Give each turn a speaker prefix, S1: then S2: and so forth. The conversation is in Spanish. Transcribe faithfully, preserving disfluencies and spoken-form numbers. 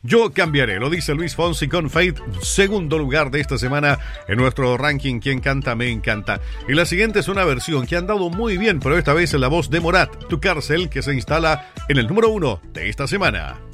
S1: Yo cambiaré, lo dice Luis Fonsi con Faith, segundo lugar de esta semana en nuestro ranking Quien canta me encanta. Y la siguiente es una versión que han dado muy bien, pero esta vez en la voz de Morat, Tu cárcel, que se instala en el número uno de esta semana.